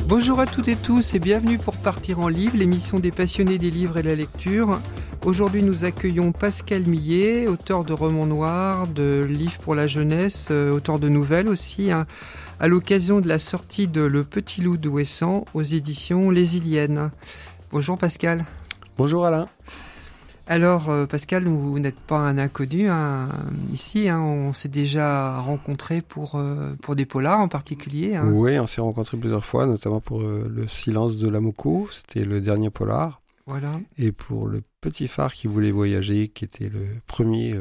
Bonjour à toutes et tous et bienvenue pour Partir en livre, l'émission des passionnés des livres et la lecture. Aujourd'hui, nous accueillons Pascal Millet, auteur de romans noirs, de livres pour la jeunesse, auteur de nouvelles aussi, à l'occasion de la sortie de Le Petit Loup d'Ouessant aux éditions Les Iliennes. Bonjour Pascal. Bonjour Alain. Alors Pascal, vous n'êtes pas un inconnu ici, on s'est déjà rencontrés pour des polars en particulier. Oui, on s'est rencontrés plusieurs fois, notamment pour Le Silence de Lamoko, c'était le dernier polar. Voilà. Et pour Le Petit Phare qui voulait voyager, qui était le premier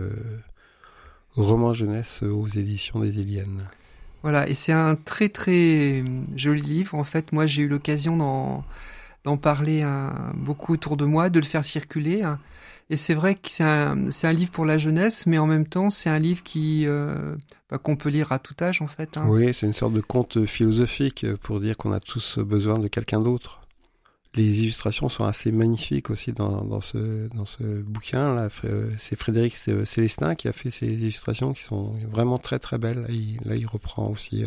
roman jeunesse aux éditions des Iliennes. Voilà, et c'est un très très joli livre. En fait, moi j'ai eu l'occasion d'en parler beaucoup autour de moi, de le faire circuler. Et c'est vrai que c'est un livre pour la jeunesse, mais en même temps, c'est un livre qu'on peut lire à tout âge, en fait. Oui, c'est une sorte de conte philosophique pour dire qu'on a tous besoin de quelqu'un d'autre. Les illustrations sont assez magnifiques aussi dans ce bouquin. C'est Frédéric Célestin qui a fait ces illustrations qui sont vraiment très très belles. Là, il reprend aussi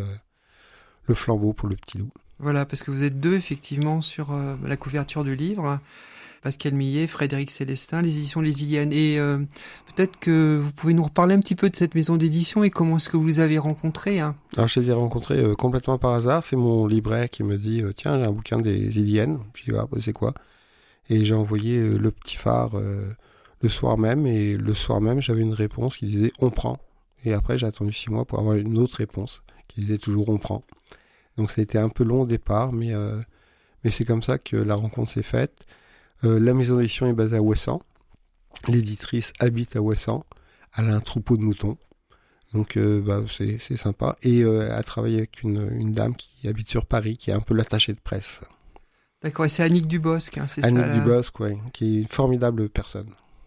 le flambeau pour Le Petit Loup. Voilà, parce que vous êtes deux, effectivement, sur la couverture du livre. Pascal Millet, Frédéric Célestin, les éditions Les Iliennes. Et peut-être que vous pouvez nous reparler un petit peu de cette maison d'édition et comment est-ce que vous les avez rencontrés. Alors, je les ai rencontrés complètement par hasard. C'est mon libraire qui me dit « Tiens, j'ai un bouquin des Iliennes. » Je dis « Ah, c'est quoi ?» Et j'ai envoyé Le Petit Phare le soir même. Et le soir même, j'avais une réponse qui disait « On prend ». Et après, j'ai attendu 6 mois pour avoir une autre réponse qui disait toujours « On prend ». Donc, ça a été un peu long au départ, mais c'est comme ça que la rencontre s'est faite. La maison d'édition est basée à Ouessant. L'éditrice habite à Ouessant. Elle a un troupeau de moutons. Donc, c'est sympa. Et elle travaille avec une dame qui habite sur Paris, qui est un peu l'attachée de presse. D'accord, et c'est Annick Dubosc, c'est Annick ça Dubosc, oui, qui est une formidable personne.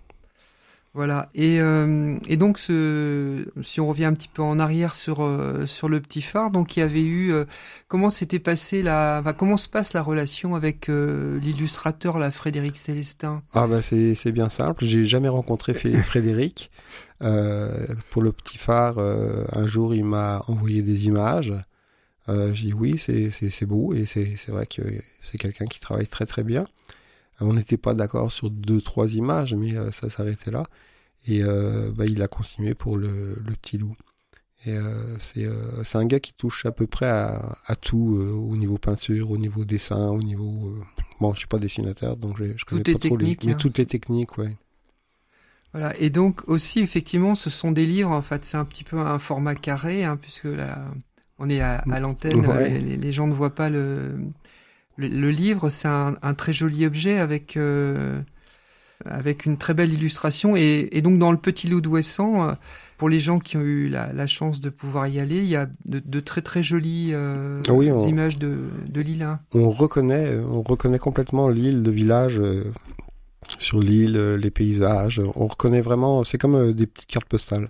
Voilà, et donc si on revient un petit peu en arrière sur Le Petit Phare, donc il y avait eu comment s'était passé comment se passe la relation avec l'illustrateur Frédéric Célestin? Ah c'est bien simple, j'ai jamais rencontré Frédéric. Pour Le Petit Phare, un jour il m'a envoyé des images. J'ai dit oui, c'est beau et c'est vrai que c'est quelqu'un qui travaille très très bien. On n'était pas d'accord sur 2-3 images, mais ça s'arrêtait là. Et il a continué pour le Petit Loup. Et c'est un gars qui touche à peu près à tout, au niveau peinture, au niveau dessin, au niveau... je suis pas dessinateur, donc je connais pas trop mais toutes les techniques, ouais. Voilà, et donc aussi, effectivement, ce sont des livres, en fait, c'est un petit peu un format carré, puisque là, on est à l'antenne, ouais. Les gens ne voient pas le livre, c'est un très joli objet avec une très belle illustration. Et donc, dans Le Petit Loup d'Ouessant, pour les gens qui ont eu la chance de pouvoir y aller, il y a de très très jolies images de l'île. On reconnaît complètement l'île, le village, sur l'île, les paysages. On reconnaît vraiment, c'est comme des petites cartes postales.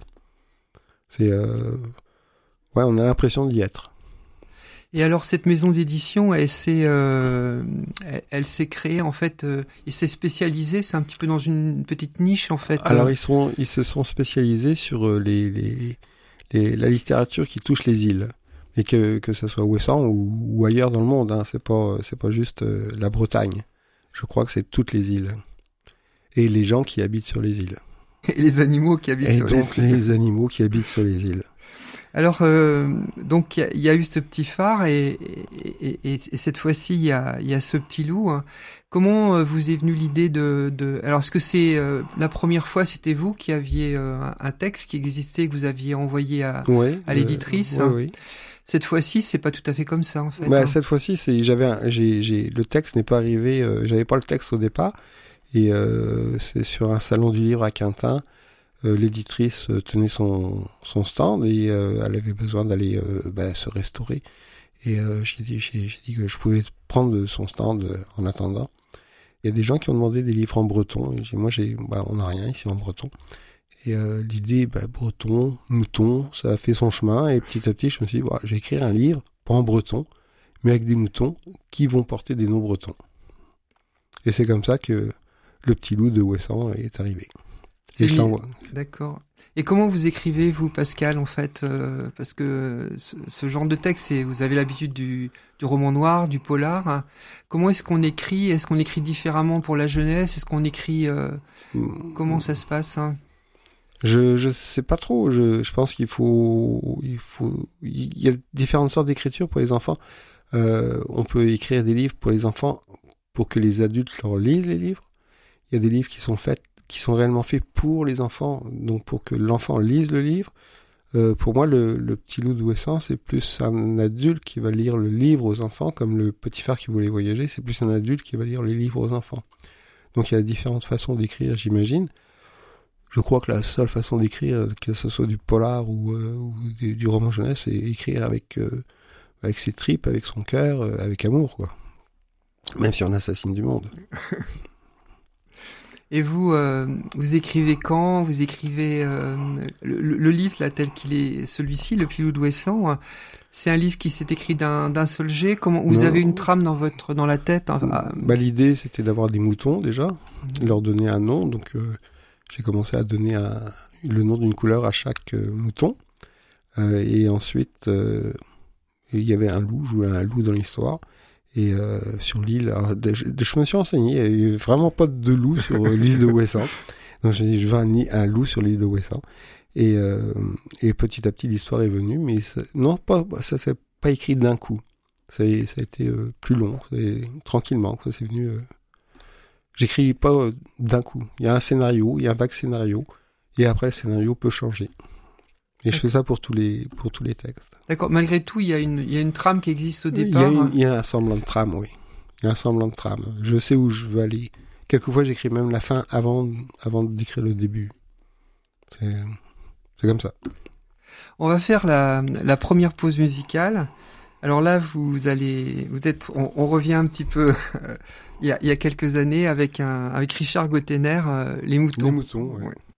On a l'impression d'y être. Et alors cette maison d'édition, elle s'est créée en fait, il s'est spécialisé, c'est un petit peu dans une petite niche en fait. Alors ils se sont spécialisés sur la littérature qui touche les îles, et que ce soit Ouessant ou ailleurs dans le monde, c'est pas juste la Bretagne. Je crois que c'est toutes les îles et les gens qui habitent sur les îles. Et les animaux qui habitent sur les îles. Et donc les animaux qui habitent sur les îles. Alors, donc il y a eu ce Petit Phare et cette fois-ci il y a ce Petit Loup. Comment vous est venue l'idée de... Alors, est-ce que c'est la première fois, c'était vous qui aviez un texte qui existait, que vous aviez envoyé à l'éditrice? Oui. Cette fois-ci, c'est pas tout à fait comme ça, en fait. Cette fois-ci, le texte n'est pas arrivé. J'avais pas le texte au départ, et c'est sur un salon du livre à Quintin. L'éditrice tenait son stand et elle avait besoin d'aller se restaurer. Et j'ai dit que je pouvais prendre son stand en attendant. Il y a des gens qui ont demandé des livres en breton. Et on n'a rien ici en breton. Et l'idée, breton, mouton, ça a fait son chemin. Et petit à petit, je me suis dit, je vais écrire un livre, pas en breton, mais avec des moutons qui vont porter des noms bretons. Et c'est comme ça que Le Petit Loup de Ouessant est arrivé. Et je l'envoie. D'accord. Et comment vous écrivez, vous, Pascal, en fait parce que ce genre de texte, vous avez l'habitude du roman noir, du polar. Hein. Comment est-ce qu'on écrit? Est-ce qu'on écrit différemment pour la jeunesse? Est-ce qu'on écrit... comment ça se passe hein? Je sais pas trop. Je pense qu'il il y a différentes sortes d'écriture pour les enfants. On peut écrire des livres pour les enfants pour que les adultes leur lisent les livres. Il y a des livres qui sont réellement faits pour les enfants, donc pour que l'enfant lise le livre. Pour moi, le petit loup d'Ouessant, c'est plus un adulte qui va lire le livre aux enfants, comme le petit phare qui voulait voyager, c'est plus un adulte qui va lire les livres aux enfants. Donc il y a différentes façons d'écrire, j'imagine. Je crois que la seule façon d'écrire, que ce soit du polar ou du roman jeunesse, c'est écrire avec ses tripes, avec son cœur, avec amour, quoi. Même si on assassine du monde. Et vous écrivez quand? Vous écrivez le livre là tel qu'il est, celui-ci, Le Petit Loup d'Ouessant. C'est un livre qui s'est écrit d'un seul jet. Comment vous avez une trame dans la tête? L'idée c'était d'avoir des moutons déjà, leur donner un nom. Donc j'ai commencé à donner le nom d'une couleur à chaque mouton. Et ensuite il y avait un loup, je voulais un loup dans l'histoire. Et sur l'île, je me suis renseigné, il n'y avait vraiment pas de loup sur l'île de Ouessant. Donc je me suis dit, je veux un loup sur l'île de Ouessant. Et petit à petit, l'histoire est venue, mais ça s'est pas écrit d'un coup. Ça a été plus long, tranquillement. Ça c'est venu. J'écris pas d'un coup. Il y a un scénario, il y a un vague scénario, et après le scénario peut changer. Et je fais ça pour tous les textes. D'accord. Malgré tout, il y a une trame qui existe au départ. Il y a un semblant de trame, oui. Il y a un semblant de trame. Je sais où je veux aller. Quelquefois, j'écris même la fin avant d'écrire le début. C'est comme ça. On va faire la première pause musicale. Alors là, on revient un petit peu il y a quelques années avec Richard Gottener, Les Moutons. Les Moutons, ouais.